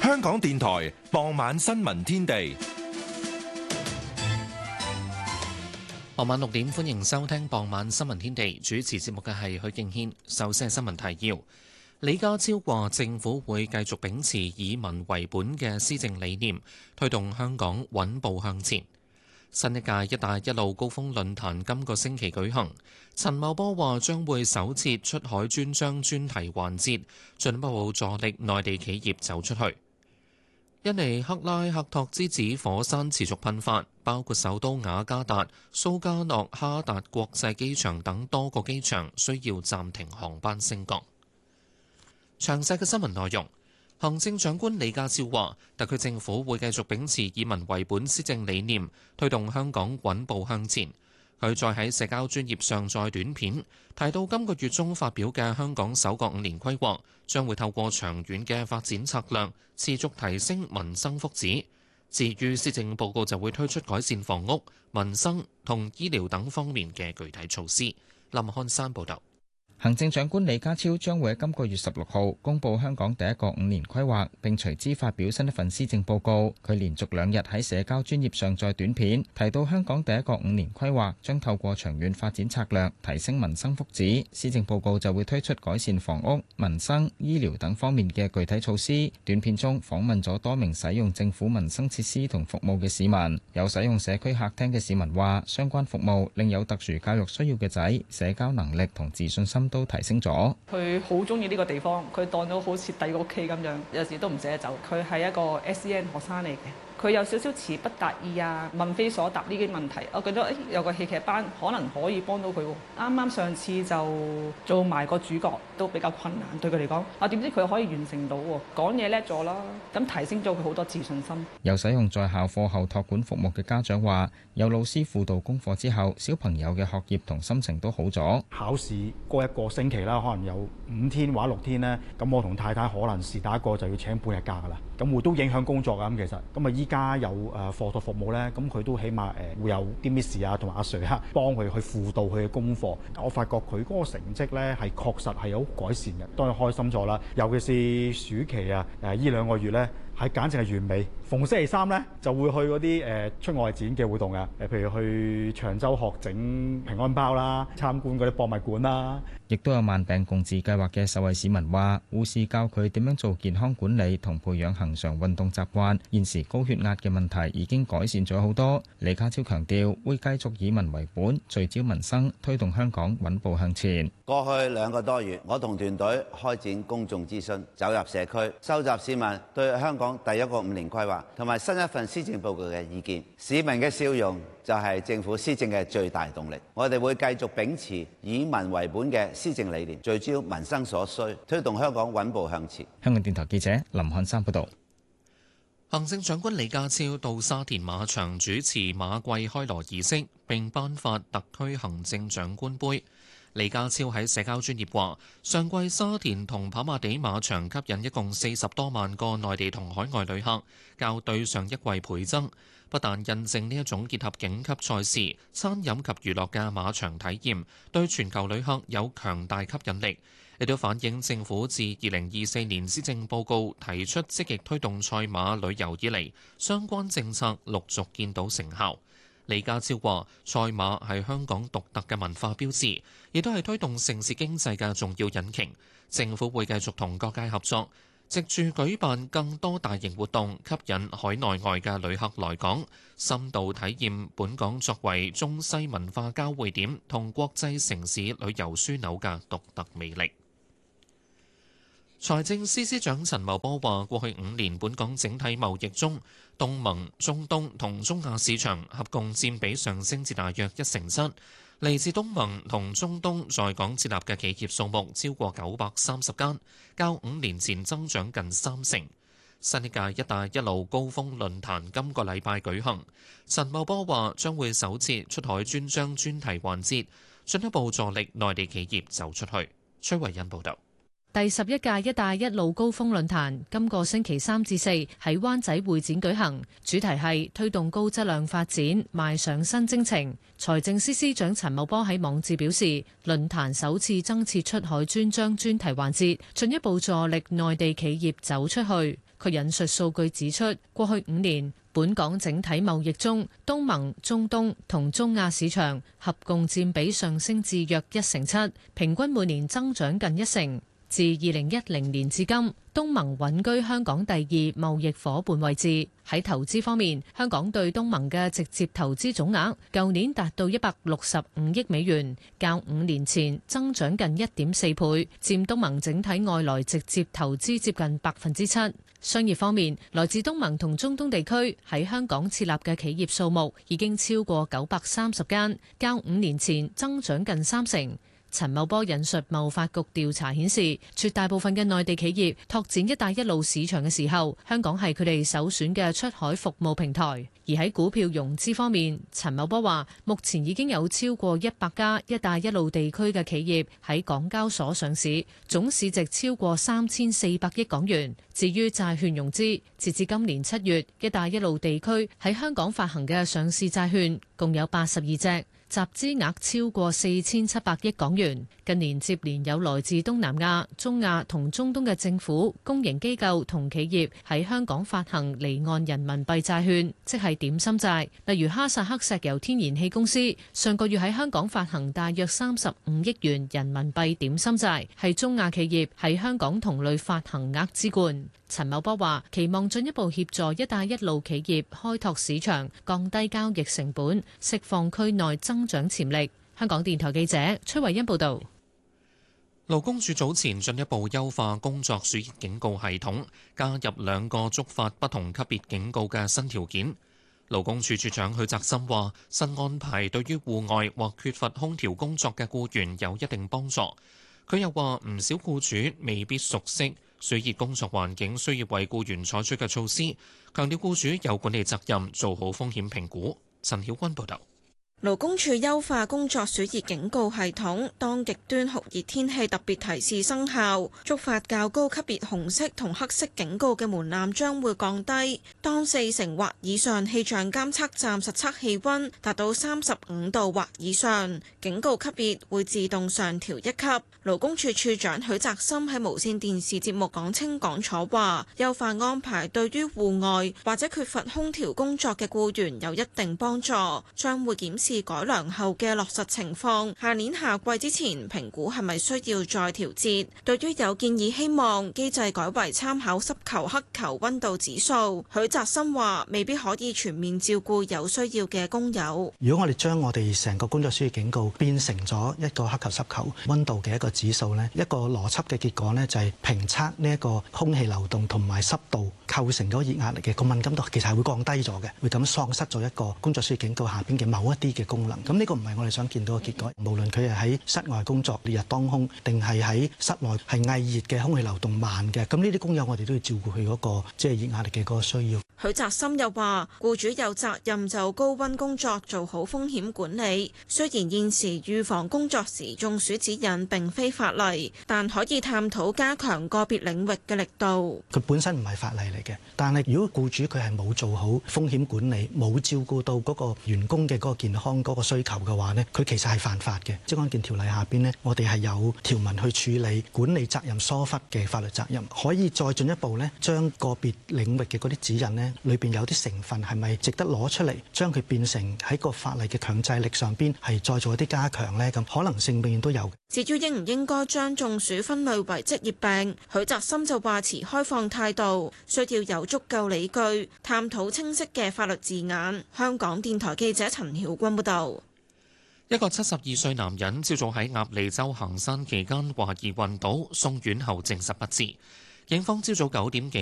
香港電台傍晚新聞天地。 傍晚6點，歡迎收聽傍晚新聞天地。主持節目嘅係許敬軒。首先係新聞提要。李家超話，政府會繼續秉持以民為本嘅施政理念，推動香港穩步向前。新一屆「一帶一路」高峰論壇今個星期舉行。陳茂波話將會首設出海專章專題環節，進一步助力內地企業走出去。印尼克拉克托之子火山持續噴發，包括首都雅加達、蘇加諾哈達國際機場等多個機場需要暫停航班升降。詳細嘅新聞內容，行政長官李家超話，特區政府會繼續秉持以民為本施政理念，推動香港穩步向前。佢再喺社交專頁上載短片，提到今個月中發表嘅香港首個5年規劃，將會透過長遠嘅發展策略，持續提升民生福祉。至於施政報告就會推出改善房屋、民生同醫療等方面嘅具體措施。林漢山報導。 行政長官李家超將會喺今個月16號公布香港第一個5年規劃，並隨之發表新一份施政報告。佢連續2日喺社交專頁上載短片，提到香港第一個5年規劃將透過長遠發展策略提升民生福祉。施政報告就會推出改善房屋、民生、醫療等方面嘅具體措施。短片中訪問咗多名使用政府民生設施同服務嘅市民，有使用社區客廳嘅市民話，相關服務令有特殊教育需要嘅仔社交能力同自信心都提升咗。 佢好中意呢個地方，佢當到好似第二個屋企咁樣，有時都唔捨得走。佢係一個 SEN 學生嚟嘅。佢有少少詞不達意啊，問非所答呢啲問題，我覺得有個戲劇班可能可以幫到佢喎。啱啱上次就做埋個主角都比較困難對佢嚟講，點知佢可以完成到喎，講嘢叻咗啦，咁提升咗佢好多自信心。 有使用在校課後託管服務嘅家長話，有老師輔導功課之後，小朋友嘅學業同心情都好咗。 考試嗰一個星期啦，可能有5天或者6天呢，咁我同太太可能是打一個就要請半日假噶啦，咁會都影響工作㗎。咁其實咁依家有課託服務咧，咁佢都起碼會有啲 Miss 啊同埋阿 Sir 啊幫佢去輔導佢嘅功課。我發覺佢嗰個成績咧係確實係有改善嘅，當然開心咗啦。尤其是暑期啊，呢2個月咧係簡直係完美。逢星期3咧就會去嗰啲出外展嘅活動啊，譬如去長洲學整平安包啦，參觀嗰啲博物館啦。 亦都有慢病共治計劃嘅受惠市民話，護士教佢點樣做健康管理同培養恆常運動習慣。現時高血壓嘅問題已經改善咗好多。李家超強調會繼續以民為本，聚焦民生，推動香港穩步向前。 過去2個多月，我同團隊開展公眾諮詢，走入社區，收集市民對香港第一個5年規劃同埋新一份施政報告嘅意見。市民嘅笑容就係政府施政嘅最大動力。我哋會繼續秉持以民為本嘅施政理念，聚焦民生所需，推動香港穩步向前。 香港電台記者林漢山報道。 行政長官李家超到沙田馬場主持馬季開鑼儀式，並頒發特區行政長官杯。李家超喺社交專頁話，上季沙田同跑馬地馬場吸引一共40多萬個內地同海外旅客，較對上一季倍增。不但印證呢一種結合頂級賽事、餐飲及娛樂嘅馬場體驗對全球旅客有強大吸引力，亦都反映政府自2024年施政報告提出積極推動賽馬旅遊以嚟，相關政策陸續見到成效。李家超話：賽馬係香港獨特嘅文化標誌，亦都係推動城市經濟嘅重要引擎。政府會繼續同各界合作，藉住舉辦更多大型活動，吸引海內外嘅旅客來港，深度體驗本港作為中西文化交匯點同國際城市旅遊樞紐嘅獨特魅力。財政司司長陳茂波話：過去5年，本港整體貿易中，東盟、中東同中亞市場合共佔比上升至大約1成7。嚟自東盟同中東在港設立嘅企業數目超過930間，較5年前增長近3成。新一屆「一帶一路」高峰論壇今個禮拜舉行，陳茂波話將會首次出海專章專題環節，進一步助力內地企業走出去。崔慧欣報導。 第11屆「一帶一路」高峰論壇今個星期3至4喺灣仔會展舉行，主題係推動高質量發展，邁上新征程。財政司司長陳茂波喺網誌表示，論壇首次增設出海專章專題環節，進一步助力內地企業走出去。 佢引述數據指出，過去5年，本港整體貿易中，東盟、中東同中亞市場合共佔比上升至約7%，平均每年增長近1%。自2010年至今，東盟穩居香港第2貿易夥伴位置。喺投資方面，香港對東盟嘅直接投資總額，舊年達到165億美元，較5年前增長近1.4倍，佔東盟整體外來直接投資接近7%。商業方面，來自東盟同中東地區喺香港設立嘅企業數目已經超過930間，較5年前增長近30%。陳茂波引述貿發局調查顯示，絕大部分嘅內地企業拓展一帶一路市場嘅時候，香港係佢哋首選嘅出海服務平台。而喺股票融資方面，陳茂波話，目前已經有超過100家一帶一路地區嘅企業喺港交所上市，總市值超過3400億港元。至於債券融資，截至今年7月，一帶一路地區喺香港發行嘅上市債券共有82隻。集資額超過4700億港元。近年接連有來自東南亞、中亞同中東嘅政府、公營機構同企業喺香港發行離岸人民幣債券，即係點心債。例如哈薩克石油天然氣公司上個月喺香港發行大約35億元人民幣點心債，係中亞企業喺香港同類發行額之冠。陳茂波話：期望進一步協助一帶一路企業開拓市場，降低交易成本，釋放區內增長潛力。香港電台記者崔慧欣報道。 勞工處早前進一步優化工作暑熱警告系統，加入2個觸發不同級別警告嘅新條件。勞工處處長許澤森話：新安排對於戶外或缺乏空調工作嘅僱員有一定幫助。佢又話唔少僱主未必熟悉暑熱工作環境需要為僱員採取嘅措施，強調僱主有管理責任做好風險評估。陳曉君報導。 勞工處優化工作暑熱警告系統，當極端酷熱天氣特別提示生效，觸發較高級別紅色同黑色警告嘅門檻將會降低。當40或以上氣象監測站實測氣溫達到35度或以上，警告級別會自動上調1級。勞工處處長許澤森喺無線電視節目講清講楚話，優化安排對於戶外或者缺乏空調工作嘅僱員有一定幫助，將會檢視改良後嘅落實情況，下年夏季之前評估係咪需要再調節。對於有建議希望機制改為參考濕球黑球溫度指數，許澤森話未必可以全面照顧有需要嘅工友。 如果我哋將我哋成個工作暑熱警告變成咗一個黑球濕球溫度嘅一個指數呢，一個邏輯嘅結果呢，就係評測呢一個空氣流動同埋濕度構成咗熱壓力嘅個敏感度其實係會降低咗嘅，會咁喪失咗一個工作暑熱警告下邊嘅某一啲嘅功能。咁呢個唔係我哋想見到嘅結果。無論佢係喺室外工作烈日當空，定係喺室內係翳熱嘅空氣流動慢嘅，咁呢啲工友我哋都要照顧佢嗰個即係熱壓力嘅嗰個需要。 許澤森又話：僱主有責任就高溫工作做好風險管理。雖然現時預防工作時中暑指引並非法例，但可以探討加強個別領域嘅力度。 佢本身唔係法例嚟嘅，但係如果僱主佢係冇做好風險管理，冇照顧到嗰個員工嘅嗰個健康嗰個需求嘅話呢，佢其實係犯法嘅。職安健條例下邊呢，我哋係有條文去處理管理責任疏忽嘅法律責任，可以再進一步呢，將個別領域嘅嗰啲指引呢，裏邊有啲成分係咪值得攞出嚟，將佢變成喺個法例嘅強制力上邊係再做一啲加強呢？咁可能性永遠都有。 至於應唔應該將中暑分類為職業病，許澤森就話持開放態度，需要有足夠理據，探討清晰嘅法律字眼。香港電台記者陳曉君報導。 一個72歲男人朝早喺鴨脷洲行山期間懷疑暈倒，送院後證實不治。警方朝早9點幾